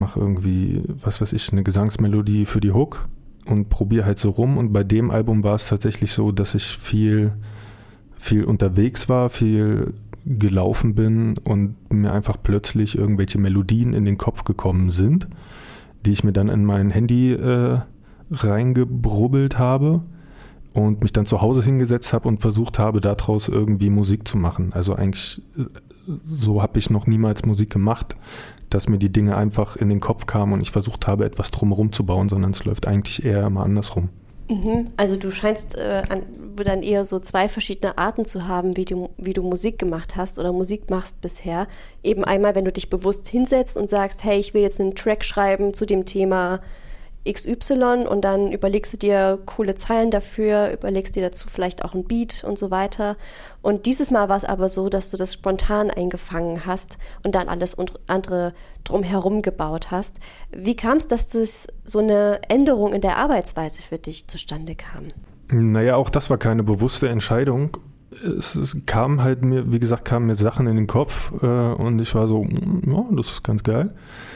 mache irgendwie, was weiß ich, eine Gesangsmelodie für die Hook und probiere halt so rum. Und bei dem Album war es tatsächlich so, dass ich viel unterwegs war, viel gelaufen bin und mir einfach plötzlich irgendwelche Melodien in den Kopf gekommen sind, die ich mir dann in mein Handy reingebrubbelt habe und mich dann zu Hause hingesetzt habe und versucht habe, daraus irgendwie Musik zu machen. Also eigentlich so habe ich noch niemals Musik gemacht, dass mir die Dinge einfach in den Kopf kamen und ich versucht habe, etwas drumherum zu bauen, sondern es läuft eigentlich eher immer andersrum. Also du scheinst dann eher so zwei verschiedene Arten zu haben, wie du Musik gemacht hast oder Musik machst bisher. Eben einmal, wenn du dich bewusst hinsetzt und sagst, hey, ich will jetzt einen Track schreiben zu dem Thema XY und dann überlegst du dir coole Zeilen dafür, überlegst dir dazu vielleicht auch ein Beat und so weiter. Und dieses Mal war es aber so, dass du das spontan eingefangen hast und dann alles andere drumherum gebaut hast. Wie kam es, dass das so eine Änderung in der Arbeitsweise für dich zustande kam? Naja, auch das war keine bewusste Entscheidung. Es kam halt mir, wie gesagt, kamen mir Sachen in den Kopf und ich war so, ja, das ist ganz geil.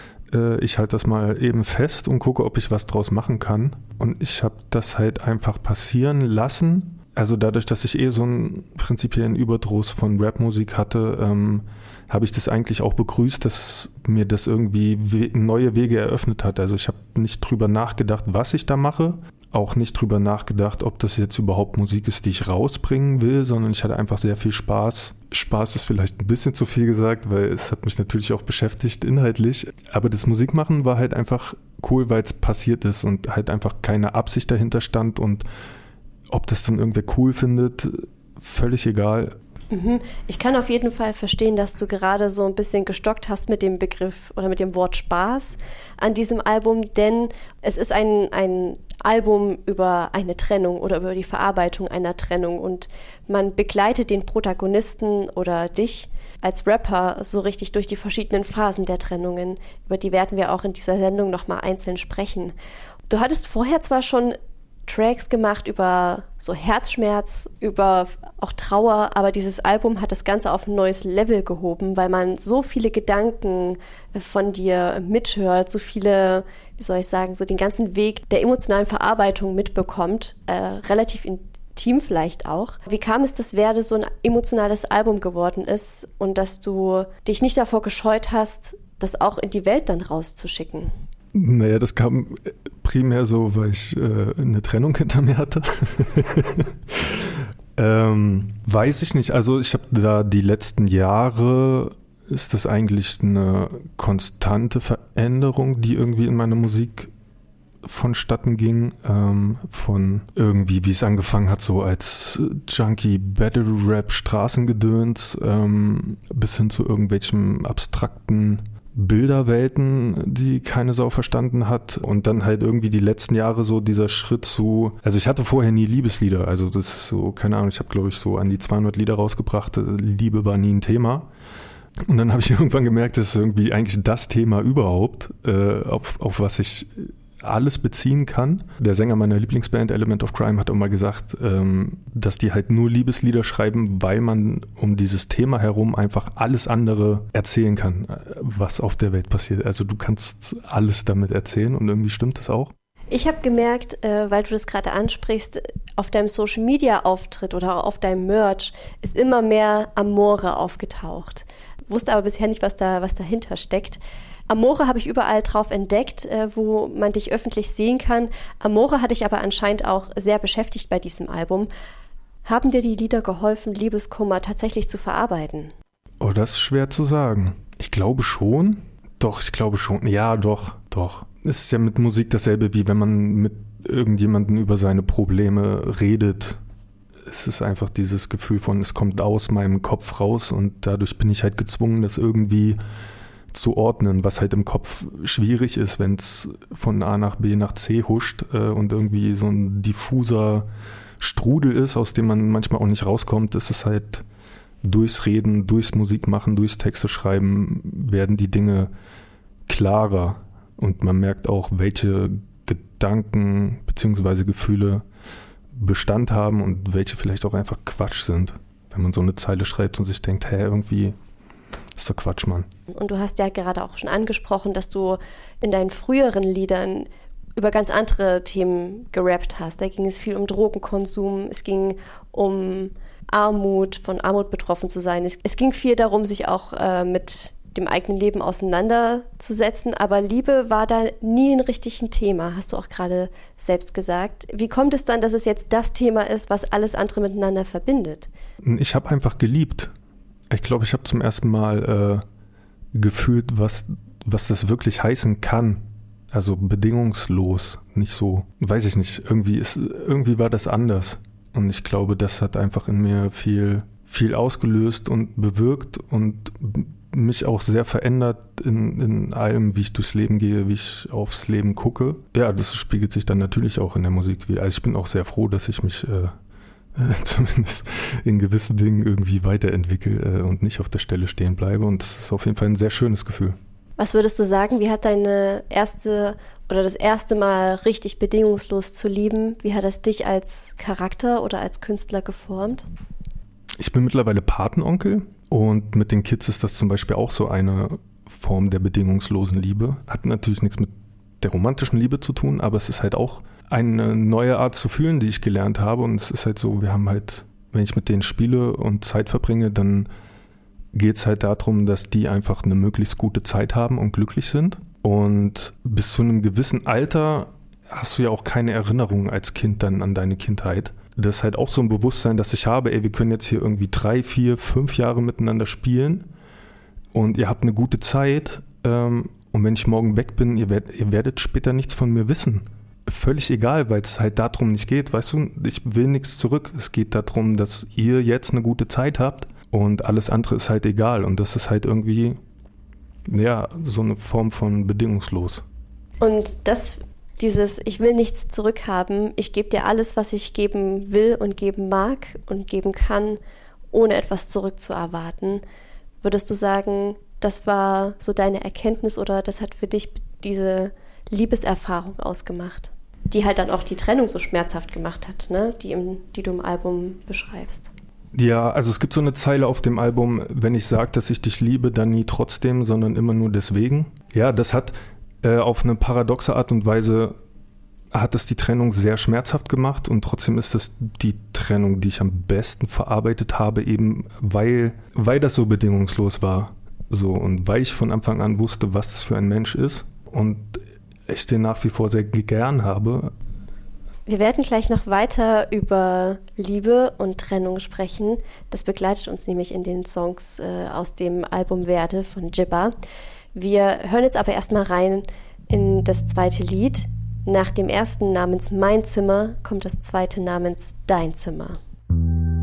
Ich halte das mal eben fest und gucke, ob ich was draus machen kann. Und ich habe das halt einfach passieren lassen. Also dadurch, dass ich so einen prinzipiellen Überdruss von Rapmusik hatte, habe ich das eigentlich auch begrüßt, dass mir das irgendwie neue Wege eröffnet hat. Also ich habe nicht drüber nachgedacht, was ich da mache. Auch nicht drüber nachgedacht, ob das jetzt überhaupt Musik ist, die ich rausbringen will, sondern ich hatte einfach sehr viel Spaß. Spaß ist vielleicht ein bisschen zu viel gesagt, weil es hat mich natürlich auch beschäftigt inhaltlich. Aber das Musikmachen war halt einfach cool, weil es passiert ist und halt einfach keine Absicht dahinter stand. Und ob das dann irgendwer cool findet, völlig egal. Ich kann auf jeden Fall verstehen, dass du gerade so ein bisschen gestockt hast mit dem Begriff oder mit dem Wort Spaß an diesem Album, denn es ist ein Album über eine Trennung oder über die Verarbeitung einer Trennung und man begleitet den Protagonisten oder dich als Rapper so richtig durch die verschiedenen Phasen der Trennungen. Über die werden wir auch in dieser Sendung nochmal einzeln sprechen. Du hattest vorher zwar schon Tracks gemacht über so Herzschmerz, über auch Trauer, aber dieses Album hat das Ganze auf ein neues Level gehoben, weil man so viele Gedanken von dir mithört, so viele, wie soll ich sagen, so den ganzen Weg der emotionalen Verarbeitung mitbekommt, relativ intim vielleicht auch. Wie kam es, dass Werde so ein emotionales Album geworden ist und dass du dich nicht davor gescheut hast, das auch in die Welt dann rauszuschicken? Naja, das kam primär so, weil ich eine Trennung hinter mir hatte. Weiß ich nicht. Also ich habe da die letzten Jahre, ist das eigentlich eine konstante Veränderung, die irgendwie in meiner Musik vonstatten ging. Von irgendwie, wie es angefangen hat, so als Junkie Battle Rap Straßengedöns bis hin zu irgendwelchen abstrakten Bilderwelten, die keine Sau verstanden hat und dann halt irgendwie die letzten Jahre so dieser Schritt zu, also ich hatte vorher nie Liebeslieder, also das ist so, keine Ahnung, ich habe glaube ich so an die 200 Lieder rausgebracht, Liebe war nie ein Thema und dann habe ich irgendwann gemerkt, das ist irgendwie eigentlich das Thema überhaupt, auf was ich alles beziehen kann. Der Sänger meiner Lieblingsband Element of Crime hat auch mal gesagt, dass die halt nur Liebeslieder schreiben, weil man um dieses Thema herum einfach alles andere erzählen kann, was auf der Welt passiert. Also du kannst alles damit erzählen und irgendwie stimmt das auch. Ich habe gemerkt, weil du das gerade ansprichst, auf deinem Social-Media-Auftritt oder auf deinem Merch ist immer mehr Amore aufgetaucht. Wusste aber bisher nicht, was dahinter steckt. Amore habe ich überall drauf entdeckt, wo man dich öffentlich sehen kann. Amore hatte ich aber anscheinend auch sehr beschäftigt bei diesem Album. Haben dir die Lieder geholfen, Liebeskummer tatsächlich zu verarbeiten? Oh, das ist schwer zu sagen. Ich glaube schon. Doch, ich glaube schon. Ja, doch. Es ist ja mit Musik dasselbe, wie wenn man mit irgendjemandem über seine Probleme redet. Es ist einfach dieses Gefühl von, es kommt aus meinem Kopf raus und dadurch bin ich halt gezwungen, das irgendwie zu ordnen, was halt im Kopf schwierig ist, wenn es von A nach B nach C huscht und irgendwie so ein diffuser Strudel ist, aus dem man manchmal auch nicht rauskommt. Es ist halt durchs Reden, durchs Musikmachen, durchs Texte schreiben werden die Dinge klarer und man merkt auch, welche Gedanken bzw. Gefühle Bestand haben und welche vielleicht auch einfach Quatsch sind. Wenn man so eine Zeile schreibt und sich denkt, irgendwie Das ist doch Quatsch, Mann. Und du hast ja gerade auch schon angesprochen, dass du in deinen früheren Liedern über ganz andere Themen gerappt hast. Da ging es viel um Drogenkonsum, es ging um Armut, von Armut betroffen zu sein. Es ging viel darum, sich auch mit dem eigenen Leben auseinanderzusetzen, aber Liebe war da nie ein richtiges Thema, hast du auch gerade selbst gesagt. Wie kommt es dann, dass es jetzt das Thema ist, was alles andere miteinander verbindet? Ich habe einfach geliebt. Ich glaube, ich habe zum ersten Mal gefühlt, was das wirklich heißen kann. Also bedingungslos, nicht so, weiß ich nicht, irgendwie war das anders. Und ich glaube, das hat einfach in mir viel ausgelöst und bewirkt und mich auch sehr verändert in allem, wie ich durchs Leben gehe, wie ich aufs Leben gucke. Ja, das spiegelt sich dann natürlich auch in der Musik wieder. Also ich bin auch sehr froh, dass ich mich zumindest in gewissen Dingen irgendwie weiterentwickle und nicht auf der Stelle stehen bleibe. Und das ist auf jeden Fall ein sehr schönes Gefühl. Was würdest du sagen, wie hat das erste Mal richtig bedingungslos zu lieben, wie hat das dich als Charakter oder als Künstler geformt? Ich bin mittlerweile Patenonkel und mit den Kids ist das zum Beispiel auch so eine Form der bedingungslosen Liebe. Hat natürlich nichts mit der romantischen Liebe zu tun, aber es ist halt auch eine neue Art zu fühlen, die ich gelernt habe. Und es ist halt so, wir haben halt, wenn ich mit denen spiele und Zeit verbringe, dann geht es halt darum, dass die einfach eine möglichst gute Zeit haben und glücklich sind. Und bis zu einem gewissen Alter hast du ja auch keine Erinnerungen als Kind dann an deine Kindheit. Das ist halt auch so ein Bewusstsein, das ich habe, wir können jetzt hier irgendwie 3, 4, 5 Jahre miteinander spielen und ihr habt eine gute Zeit und wenn ich morgen weg bin, ihr werdet später nichts von mir wissen. Völlig egal, weil es halt darum nicht geht, weißt du, ich will nichts zurück. Es geht darum, dass ihr jetzt eine gute Zeit habt und alles andere ist halt egal und das ist halt irgendwie, ja, so eine Form von bedingungslos. Und dieses ich will nichts zurückhaben, ich gebe dir alles, was ich geben will und geben mag und geben kann, ohne etwas zurückzuerwarten. Würdest du sagen, das war so deine Erkenntnis oder das hat für dich diese Liebeserfahrung ausgemacht, die halt dann auch die Trennung so schmerzhaft gemacht hat, ne? Die du im Album beschreibst? Ja, also es gibt so eine Zeile auf dem Album, wenn ich sage, dass ich dich liebe, dann nie trotzdem, sondern immer nur deswegen. Ja, das hat auf eine paradoxe Art und Weise hat das die Trennung sehr schmerzhaft gemacht und trotzdem ist das die Trennung, die ich am besten verarbeitet habe, eben weil das so bedingungslos war. So, und weil ich von Anfang an wusste, was das für ein Mensch ist und ich den nach wie vor sehr gern habe. Wir werden gleich noch weiter über Liebe und Trennung sprechen. Das begleitet uns nämlich in den Songs aus dem Album Werde von Jibba. Wir hören jetzt aber erstmal rein in das zweite Lied. Nach dem ersten namens Mein Zimmer kommt das zweite namens Dein Zimmer.